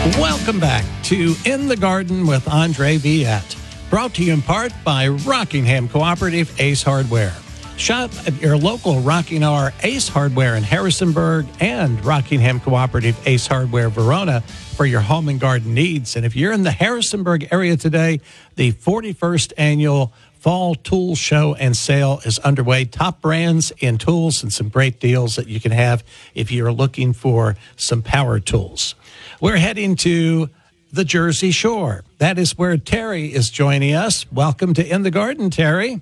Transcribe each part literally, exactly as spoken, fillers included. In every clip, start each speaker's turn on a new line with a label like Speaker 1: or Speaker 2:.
Speaker 1: Welcome back to In the Garden with Andre Viette. Brought to you in part by Rockingham Cooperative Ace Hardware. Shop at your local Rocking R Ace Hardware in Harrisonburg and Rockingham Cooperative Ace Hardware Verona for your home and garden needs. And if you're in the Harrisonburg area today, the forty-first annual Fall Tool Show and Sale is underway. Top brands in tools and some great deals that you can have if you're looking for some power tools. We're heading to the Jersey Shore. That is where Terry is joining us. Welcome to In the Garden, Terry.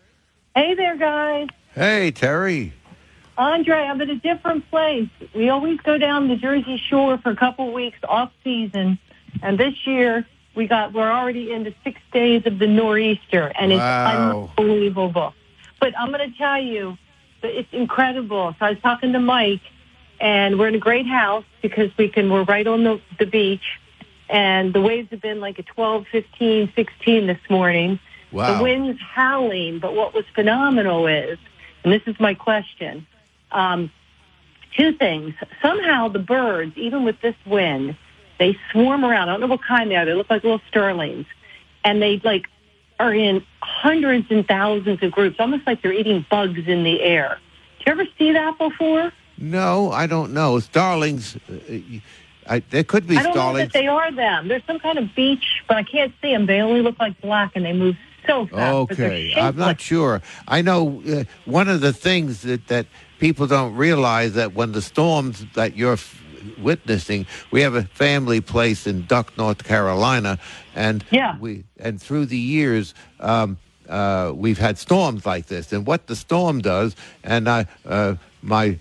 Speaker 2: Hey there, guys.
Speaker 3: Hey, Terry.
Speaker 2: Andre, I'm at a different place. We always go down the Jersey Shore for a couple weeks off season, and this year we got we're already into six days of the nor'easter, and
Speaker 3: Wow.
Speaker 2: it's unbelievable. But I'm going to tell you that it's incredible. So I was talking to Mike, and we're in a great house because we can we're right on the, the beach, and the waves have been like a twelve, fifteen, sixteen this morning.
Speaker 3: Wow.
Speaker 2: The wind's howling, but what was phenomenal is, and this is my question, um, two things. Somehow the birds, even with this wind, they swarm around. I don't know what kind they are. They look like little starlings. And they, like, are in hundreds and thousands of groups, almost like they're eating bugs in the air. Did you ever see that before?
Speaker 3: No, I don't know. Starlings, uh, I, there could be
Speaker 2: I don't
Speaker 3: starlings.
Speaker 2: know that they are them. There's some kind of beach, but I can't see them. They only look like black, and they move so fast. but they're
Speaker 3: Okay,
Speaker 2: shaped
Speaker 3: I'm not
Speaker 2: like-
Speaker 3: sure. I know uh, one of the things that, that people don't realize that when the storms that you're f- witnessing, we have a family place in Duck, North Carolina, and
Speaker 2: Yeah.
Speaker 3: we and through the years. Um, uh, we've had storms like this, and what the storm does, and I, uh, my,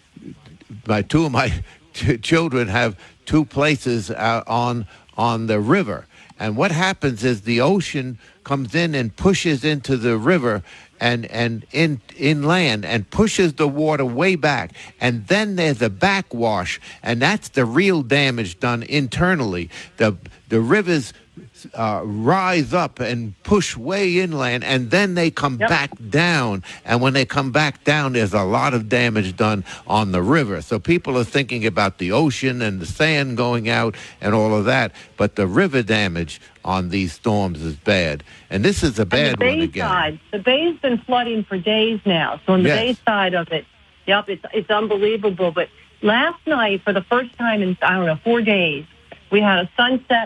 Speaker 3: my two of my ch- children have two places uh, on on the river. And what happens is the ocean comes in and pushes into the river and, and in inland and pushes the water way back. And then there's a backwash, and that's the real damage done internally. The the rivers uh, rise up and push way inland, and then they come
Speaker 2: Yep.
Speaker 3: back down. And when they come back down, there's a lot of damage done on the river. So people are thinking about the ocean and the sand going out and all of that, but the river damage on these storms is bad. And this is a bad
Speaker 2: And the
Speaker 3: one
Speaker 2: bay
Speaker 3: again.
Speaker 2: side, the bay's been flooding for days now. So on the
Speaker 3: Yes.
Speaker 2: bay side of it, yep, it's it's unbelievable. But last night, for the first time in I don't know four days, we had a sunset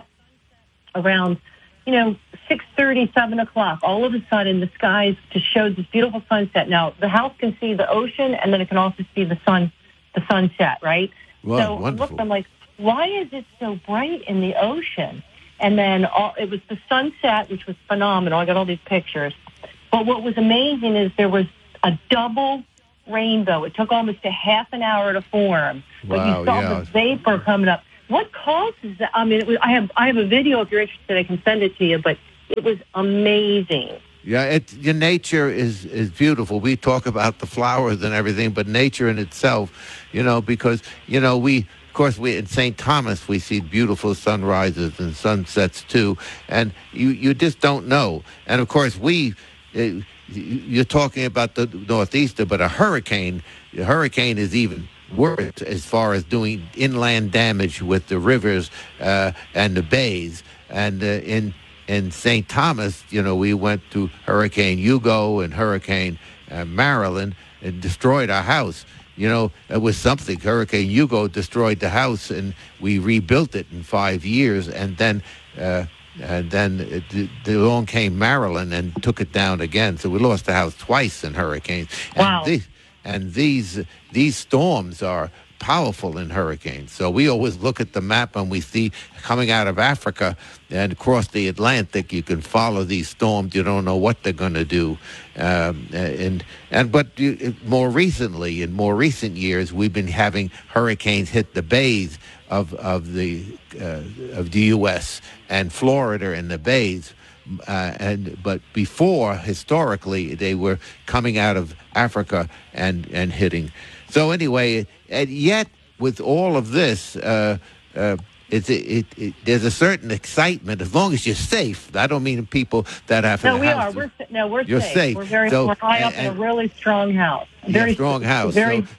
Speaker 2: around you know six thirty, seven o'clock. All of a sudden, the skies just showed this beautiful sunset. Now the house can see the ocean, and then it can also see the sun, the sunset. Right.
Speaker 3: Wow,
Speaker 2: so I
Speaker 3: wonderful.
Speaker 2: looked, I'm like, why is it so bright in the ocean? And then all, it was the sunset, which was phenomenal. I got all these pictures. But what was amazing is there was a double rainbow. It took almost a half an hour to form. But
Speaker 3: Wow,
Speaker 2: you saw
Speaker 3: yeah.
Speaker 2: the vapor coming up. What causes that? I mean, it was, I have I have a video if you're interested. I can send it to you. But it was amazing.
Speaker 3: Yeah, it, your nature is, is beautiful. We talk about the flowers and everything, but nature in itself, you know, because, you know, we, of course, we in Saint Thomas, we see beautiful sunrises and sunsets, too, and you, you just don't know. And, of course, we, uh, you're talking about the northeaster, but a hurricane, a hurricane is even worse as far as doing inland damage with the rivers uh, and the bays. And uh, in in Saint Thomas, you know, we went to Hurricane Hugo and Hurricane uh, Marilyn and destroyed our house. You know, it was something. Hurricane Hugo destroyed the house, and we rebuilt it in five years. And then, uh, and then it, the, along came Marilyn and took it down again. So we lost the house twice in hurricanes. And
Speaker 2: Wow.
Speaker 3: These, and these these storms are powerful in hurricanes. So we always look at the map and we see coming out of Africa and across the Atlantic, you can follow these storms. You don't know what they're going to do. Um, and and but you, more recently, in more recent years, we've been having hurricanes hit the bays of of the uh, of the U S and Florida and the bays. Uh, and but before, historically, they were coming out of Africa and and hitting. So anyway, and yet with all of this, uh, uh, it's it, it, it there's a certain excitement as long as you're safe. I don't mean people that have
Speaker 2: No, we
Speaker 3: houses.
Speaker 2: are. We're no, we're
Speaker 3: You're
Speaker 2: safe.
Speaker 3: safe.
Speaker 2: We're very
Speaker 3: So,
Speaker 2: we're high
Speaker 3: and-
Speaker 2: up in a
Speaker 3: and-
Speaker 2: really strong house.
Speaker 3: Yeah,
Speaker 2: Very
Speaker 3: strong house.
Speaker 2: Very.
Speaker 3: So-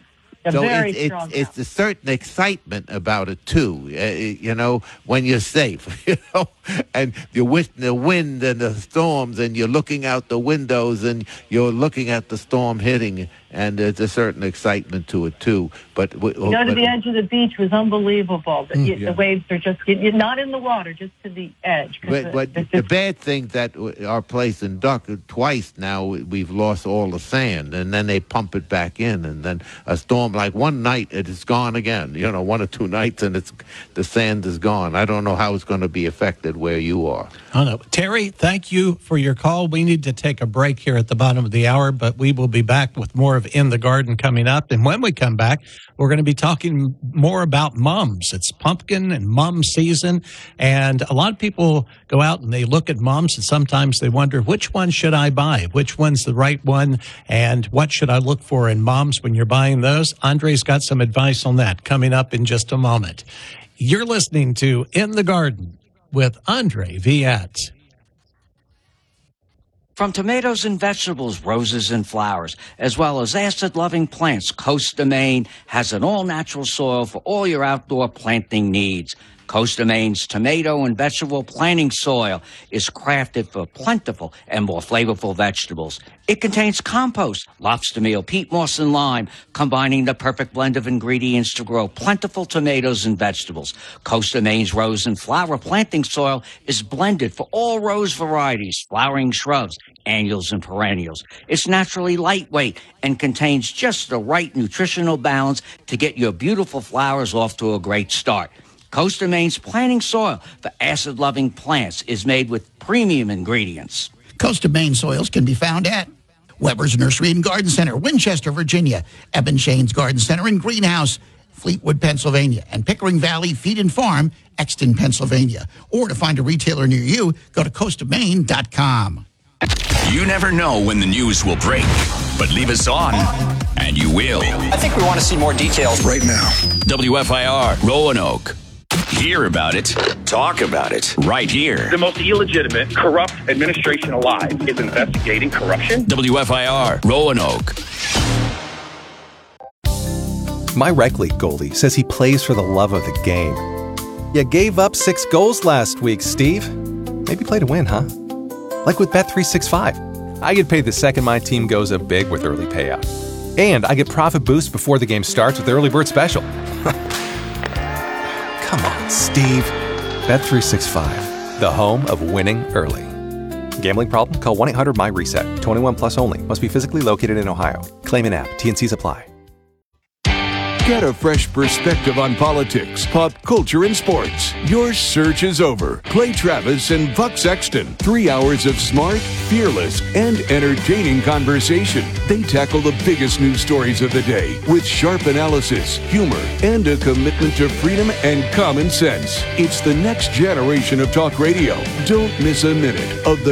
Speaker 2: A
Speaker 3: so
Speaker 2: very
Speaker 3: it's,
Speaker 2: strong
Speaker 3: it's, it's
Speaker 2: house.
Speaker 3: a certain excitement about it too. Uh, you know, when you're safe, you know, and you're with the wind and the storms, and you're looking out the windows, and you're looking at the storm hitting, and there's a certain excitement to it too. But
Speaker 2: You go to
Speaker 3: but,
Speaker 2: the edge of the beach was unbelievable. The,
Speaker 3: Mm, yeah.
Speaker 2: the waves are just you're not in the water, just to the edge. 'cause
Speaker 3: But,
Speaker 2: the-
Speaker 3: but
Speaker 2: it's
Speaker 3: the
Speaker 2: just-
Speaker 3: bad thing that our place in Duck, twice now we've lost all the sand, and then they pump it back in, and then a storm like one night it is gone again. You know, one or two nights, and it's the sand is gone. I don't know how it's going to be affected where you are.
Speaker 1: Oh, no. Terry, thank you for your call. We need to take a break here at the bottom of the hour, but we will be back with more of In the Garden coming up. And when we come back, we're going to be talking more about mums. It's pumpkin and mum season, and a lot of people go out and they look at mums, and sometimes they wonder, which one should I buy? Which one's the right one? And what should I look for in mums when you're buying those? Andre's got some advice on that coming up in just a moment. You're listening to In the Garden with Andre Viette.
Speaker 4: From tomatoes and vegetables, roses and flowers, as well as acid-loving plants, Costa Maine has an all-natural soil for all your outdoor planting needs. Costa Maine's tomato and vegetable planting soil is crafted for plentiful and more flavorful vegetables. It contains compost, lobster meal, peat moss, and lime, combining the perfect blend of ingredients to grow plentiful tomatoes and vegetables. Costa Maine's rose and flower planting soil is blended for all rose varieties, flowering shrubs, annuals, and perennials. It's naturally lightweight and contains just the right nutritional balance to get your beautiful flowers off to a great start. Costa Maine's planting soil for acid-loving plants is made with premium ingredients.
Speaker 5: Costa Maine soils can be found at Weber's Nursery and Garden Center, Winchester, Virginia, Eben Shane's Garden Center and Greenhouse, Fleetwood, Pennsylvania, and Pickering Valley Feed and Farm, Exton, Pennsylvania. Or to find a retailer near you, go to costa maine dot com.
Speaker 6: You never know when the news will break, but leave us on, and you will.
Speaker 7: I think we want to see more details right now.
Speaker 6: W F I R, Roanoke. Hear about it, talk about it, right here.
Speaker 8: The most illegitimate, corrupt administration alive is investigating corruption.
Speaker 6: W F I R, Roanoke.
Speaker 9: My rec league goalie says he plays for the love of the game. You gave up six goals last week, Steve. Maybe play to win, huh? Like with Bet three sixty-five. I get paid the second my team goes up big with early payout. And I get profit boost before the game starts with the early bird special. Come on, Steve. Bet three sixty-five, the home of winning early. Gambling problem? Call one eight hundred M Y reset. twenty-one plus only. Must be physically located in Ohio. Claim in app. T N Cs apply.
Speaker 10: Get a fresh perspective on politics, pop culture, and sports. Your search is over. Clay Travis and Buck Sexton. Three hours of smart, fearless, and entertaining conversation. They tackle the biggest news stories of the day with sharp analysis, humor, and a commitment to freedom and common sense. It's the next generation of talk radio. Don't miss a minute of the